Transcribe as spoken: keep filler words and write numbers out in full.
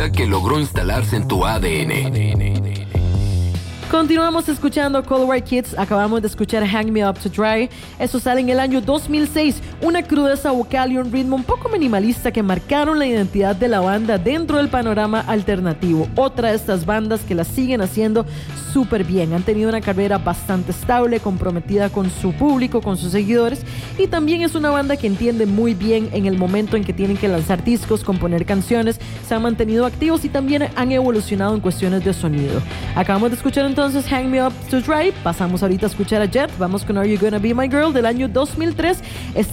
música que logró instalarse en tu A D N. Continuamos escuchando Cold War Kids. Acabamos de escuchar Hang Me Up to Dry. Eso sale en el año dos mil seis. Una crudeza vocal y un ritmo un poco minimalista que marcaron la identidad de la banda dentro del panorama alternativo. Otra de estas bandas que la siguen haciendo súper bien. Han tenido una carrera bastante estable, comprometida con su público, con sus seguidores, y también es una banda que entiende muy bien en el momento en que tienen que lanzar discos, componer canciones. Se han mantenido activos y también han evolucionado en cuestiones de sonido. Acabamos de escuchar entonces Entonces Hang Me Up to Dry. Pasamos ahorita a escuchar a Jet. Vamos con Are You Gonna Be My Girl del año dos mil tres.